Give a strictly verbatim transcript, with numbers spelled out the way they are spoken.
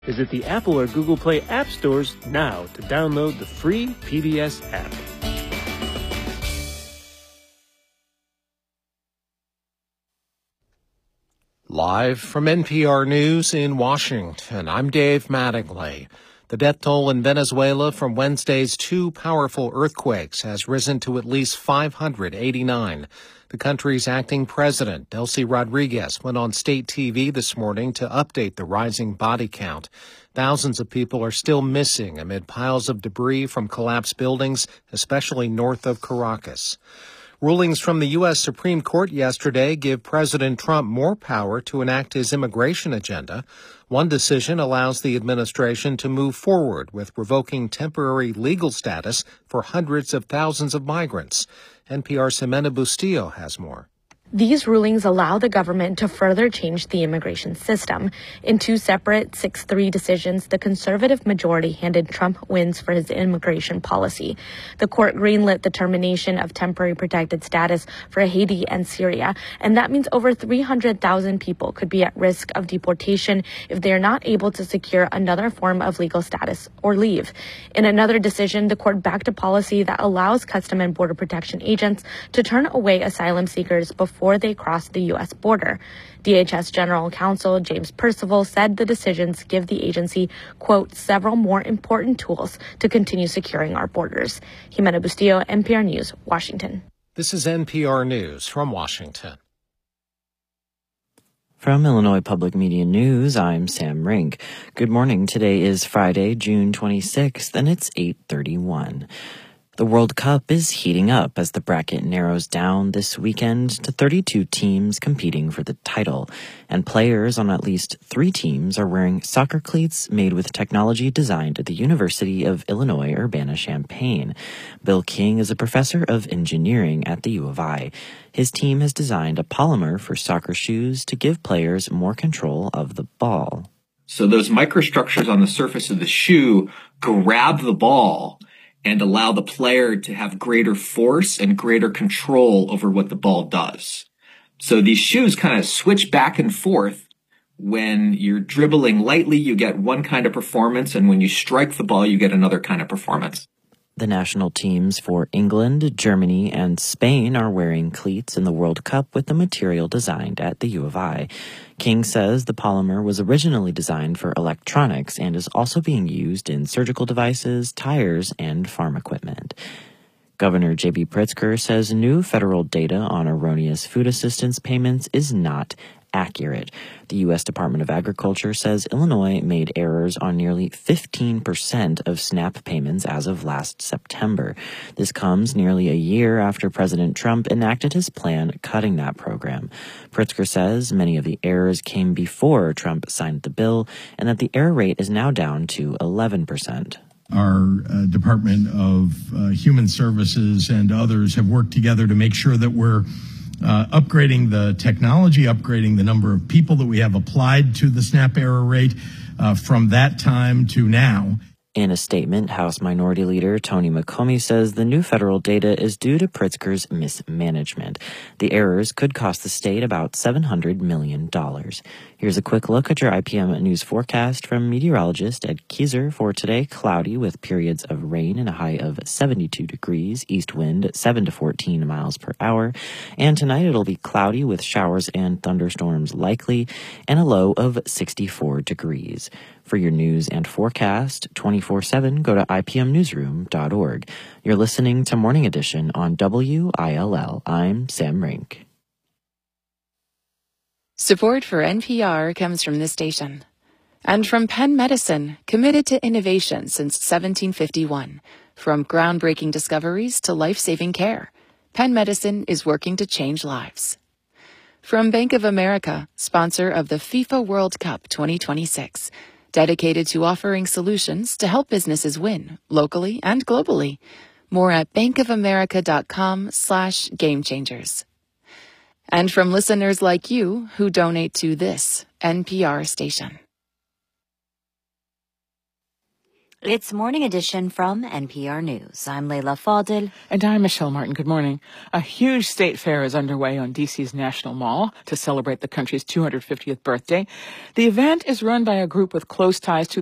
Visit the Apple or Google Play app stores now to download the free P B S app. Live from N P R News in Washington, I'm Dave Mattingly. The death toll in Venezuela from Wednesday's two powerful earthquakes has risen to at least five hundred eighty-nine. The country's acting president, Delcy Rodriguez, went on state T V this morning to update the rising body count. Thousands of people are still missing amid piles of debris from collapsed buildings, especially north of Caracas. Rulings from the U S Supreme Court yesterday give President Trump more power to enact his immigration agenda. One decision allows the administration to move forward with revoking temporary legal status for hundreds of thousands of migrants. N P R's Jimena Bustillo has more. These rulings allow the government to further change the immigration system. In two separate six three decisions, the conservative majority handed Trump wins for his immigration policy. The court greenlit the termination of temporary protected status for Haiti and Syria, and that means over three hundred thousand people could be at risk of deportation if they are not able to secure another form of legal status or leave. In another decision, the court backed a policy that allows Custom and Border Protection agents to turn away asylum seekers before before they cross the U S border. D H S General Counsel James Percival said the decisions give the agency, quote, several more important tools to continue securing our borders. Jimena Bustillo, N P R News, Washington. This is N P R News from Washington. From Illinois Public Media News, I'm Sam Rink. Good morning. Today is Friday, June twenty-sixth, and it's eight thirty-one. The World Cup is heating up as the bracket narrows down this weekend to thirty-two teams competing for the title, and players on at least three teams are wearing soccer cleats made with technology designed at the University of Illinois Urbana-Champaign. Bill King is a professor of engineering at the U of I. His team has designed a polymer for soccer shoes to give players more control of the ball. So those microstructures on the surface of the shoe grab the ball and allow the player to have greater force and greater control over what the ball does. So these shoes kind of switch back and forth. When you're dribbling lightly, you get one kind of performance, and when you strike the ball, you get another kind of performance. The national teams for England, Germany, and Spain are wearing cleats in the World Cup with the material designed at the U of I. King says the polymer was originally designed for electronics and is also being used in surgical devices, tires, and farm equipment. Governor J B Pritzker says new federal data on erroneous food assistance payments is not accurate. The U S Department of Agriculture says Illinois made errors on nearly fifteen percent of SNAP payments as of last September. This comes nearly a year after President Trump enacted his plan cutting that program. Pritzker says many of the errors came before Trump signed the bill and that the error rate is now down to eleven percent. Our uh, Department of uh, Human Services and others have worked together to make sure that we're Uh, upgrading the technology, upgrading the number of people that we have applied to the SNAP error rate uh, from that time to now. In a statement, House Minority Leader Tony McComey says the new federal data is due to Pritzker's mismanagement. The errors could cost the state about seven hundred million dollars. Here's a quick look at your I P M news forecast from meteorologist Ed Kieser. For today, cloudy with periods of rain and a high of seventy-two degrees, east wind seven to fourteen miles per hour. And tonight it'll be cloudy with showers and thunderstorms likely and a low of sixty-four degrees. For your news and forecast twenty-four seven, go to I P M newsroom dot org. You're listening to Morning Edition on W I L L. I'm Sam Rink. Support for N P R comes from this station. And from Penn Medicine, committed to innovation since seventeen fifty-one. From groundbreaking discoveries to life-saving care, Penn Medicine is working to change lives. From Bank of America, sponsor of the FIFA World Cup twenty twenty-six. Dedicated to offering solutions to help businesses win, locally and globally. More at bankofamerica.com slash game changers. And from listeners like you who donate to this N P R station. It's Morning Edition from N P R News. I'm Leila Fadel. And I'm Michelle Martin. Good morning. A huge state fair is underway on D C's National Mall to celebrate the country's two hundred fiftieth birthday. The event is run by a group with close ties to